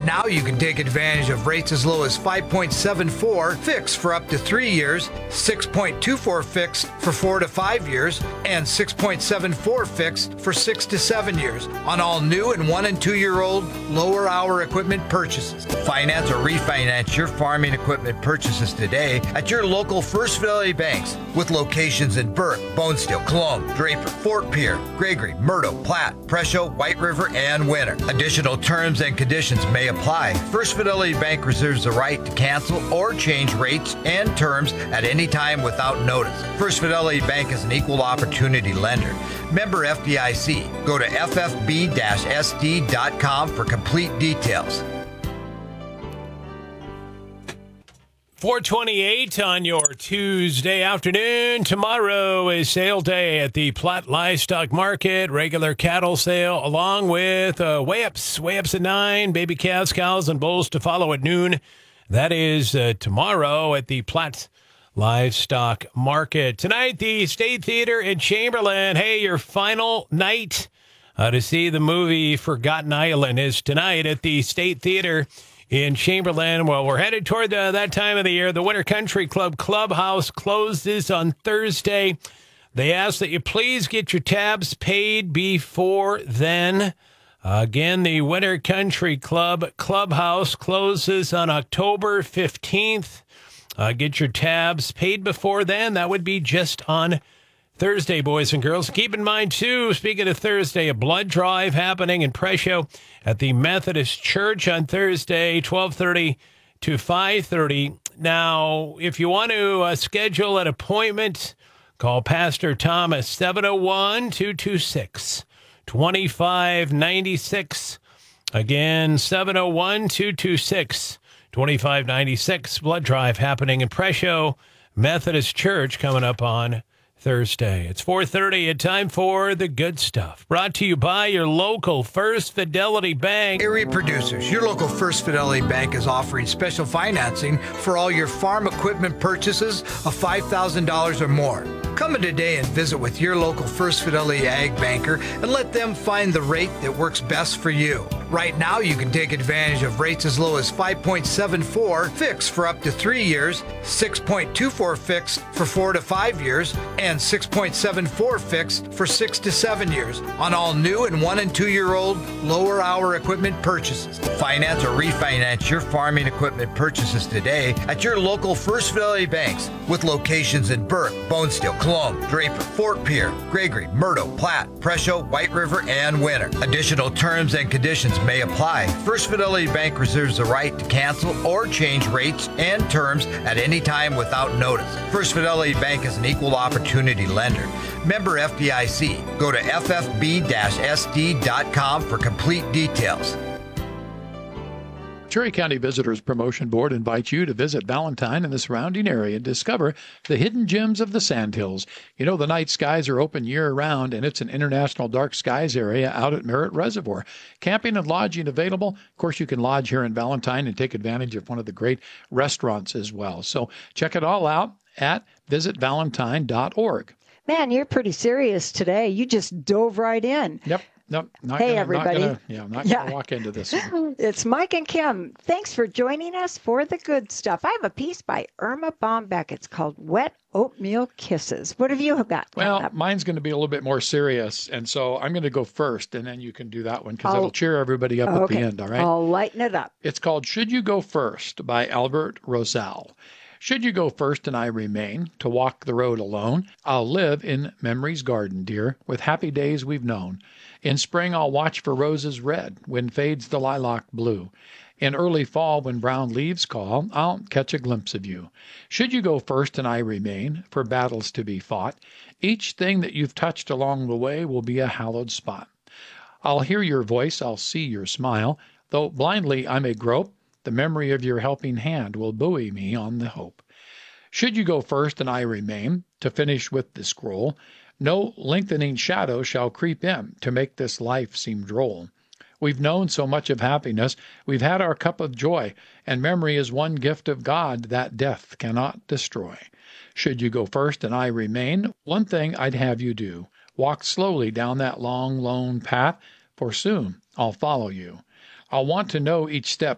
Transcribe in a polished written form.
now you can take advantage of rates as low as 5.74 fixed for up to 3 years, 6.24 fixed for 4 to 5 years, and 6.74 fixed for 6 to 7 years on all new and 1 and 2-year-old lower hour equipment purchases. Finance or refinance your farming equipment purchases today at your local First Fidelity banks with locations in Burke, Bonesteel, Cologne, Draper, Fort Pierre, Gregory, Murdo, Platte, Presho, White River, and Winter. Additional terms and conditions may apply. First Fidelity Bank reserves the right to cancel or change rates and terms at any time without notice. First Fidelity Bank is an equal opportunity lender. Member FDIC. Go to ffb-sd.com for complete details. 4:28 on your Tuesday afternoon. Tomorrow is sale day at the Platte Livestock Market. Regular cattle sale along with weigh-ups at 9, baby calves, cows, and bulls to follow at noon. That is tomorrow at the Platte Livestock Market. Tonight, the State Theater in Chamberlain. Hey, your final night to see the movie Forgotten Island is tonight at the State Theater in Chamberlain. Well, we're headed toward that time of the year. The Winter Country Club Clubhouse closes on Thursday. They ask that you please get your tabs paid before then. Again, the Winter Country Club Clubhouse closes on October 15th. Get your tabs paid before then. That would be just on Thursday, boys and girls. Keep in mind, too, speaking of Thursday, a blood drive happening in Presho at the Methodist Church on Thursday, 12:30 to 5:30. Now, if you want to schedule an appointment, call Pastor Thomas, 701-226-2596. Again, 701-226-2596. Blood drive happening in Presho Methodist Church coming up on Thursday. It's 4:30 and time for the good stuff. Brought to you by your local First Fidelity Bank. Erie producers, your local First Fidelity Bank is offering special financing for all your farm equipment purchases of $5,000 or more. Come in today and visit with your local First Fidelity Ag banker and let them find the rate that works best for you. Right now, you can take advantage of rates as low as 5.74 fixed for up to 3 years, 6.24 fixed for 4 to 5 years, and 6.74 fixed for 6 to 7 years on all new and 1 and 2-year-old lower hour equipment purchases. Finance or refinance your farming equipment purchases today at your local First Fidelity banks with locations in Burke, Bonesteel, Cologne, Draper, Fort Pierre, Gregory, Murdo, Platte, Presho, White River, and Winter. Additional terms and conditions may apply. First Fidelity Bank reserves the right to cancel or change rates and terms at any time without notice. First Fidelity Bank is an equal opportunity lender. Member FDIC. Go to ffb-sd.com for complete details. Cherry County Visitors Promotion Board invites you to visit Valentine and the surrounding area and discover the hidden gems of the Sandhills. You know, the night skies are open year-round, and it's an international dark skies area out at Merritt Reservoir. Camping and lodging available. Of course, you can lodge here in Valentine and take advantage of one of the great restaurants as well. So check it all out at visitvalentine.org. Man, you're pretty serious today. You just dove right in. Yep. Nope. Hey, everybody. I'm not going to walk into this one. It's Mike and Kim. Thanks for joining us for the good stuff. I have a piece by Irma Bombeck. It's called Wet Oatmeal Kisses. What have you got? Well, mine's going to be a little bit more serious, and so I'm going to go first, and then you can do that one because it'll cheer everybody up at the end, all right? I'll lighten it up. It's called Should You Go First by Albert Rosal. Should you go first and I remain to walk the road alone, I'll live in memory's garden, dear, with happy days we've known. In spring I'll watch for roses red, when fades the lilac blue. In early fall, when brown leaves call, I'll catch a glimpse of you. Should you go first and I remain, for battles to be fought, each thing that you've touched along the way will be a hallowed spot. I'll hear your voice, I'll see your smile, though blindly I may grope, the memory of your helping hand will buoy me on the hope. Should you go first and I remain, to finish with the scroll, no lengthening shadow shall creep in to make this life seem droll. We've known so much of happiness, we've had our cup of joy, and memory is one gift of God that death cannot destroy. Should you go first and I remain, one thing I'd have you do, walk slowly down that long, lone path, for soon I'll follow you. I'll want to know each step